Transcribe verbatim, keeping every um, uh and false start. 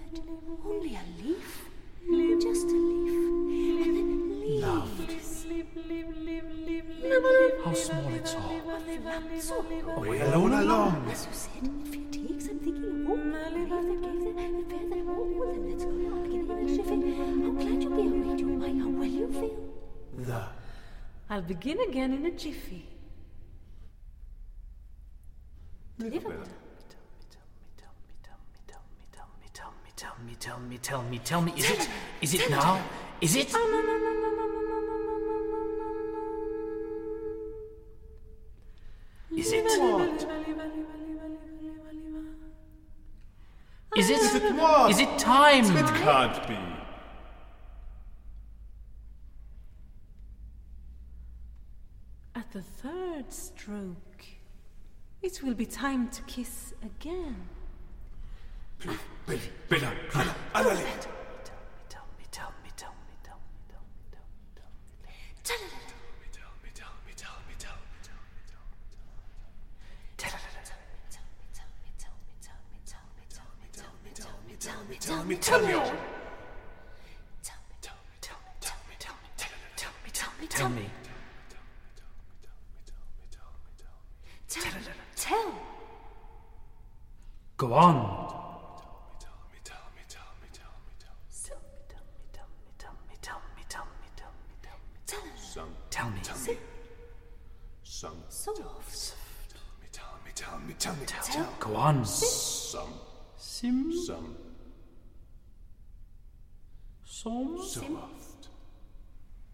Only a leaf. Just a leaf. And then leaves. How small it's all. So, Away alone along. as you said, if it takes, I'm thinking, oh, a leaf that gave the feather, oh, then let's go now, beginning of the shift. How glad you'll be awake, you mind, how well you feel. The. I'll begin again in a jiffy. Deliver. Tell me, tell me, tell me, tell me, tell me, is it, is it now? Is it? Is it? What? Is it? Is it what? Is it time? It can't be. At the third stroke, it will be time to kiss again. Billy, Billy, Billy, Billy, Billy. Tell me, tell me, tell me, tell me, tell me, tell me, tell me, tell me. Tell me, tell me, tell me, tell me, tell me, tell me, tell me, tell me, tell me, tell me all. Tell me, tell me, tell me, tell me, tell me, tell me, tell me, tell me. Tell, tell. Go on. Tell me, tell me, tell me, tell me, tell me. Tell me, tell me, tell me, tell me, tell me, tell me, tell me. Sung. Tell me. Tell me. Sung. Soft. Tell me, tell me, tell me, tell me. Tell. Go on. Some. Sim. Some. Som. Soft.